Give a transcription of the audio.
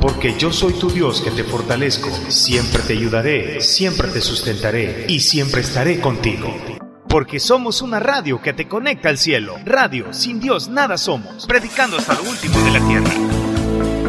porque yo soy tu Dios que te fortalezco, siempre te ayudaré, siempre te sustentaré y siempre estaré contigo. Porque somos una radio que te conecta al cielo. Radio, sin Dios nada somos. Predicando hasta lo último de la tierra.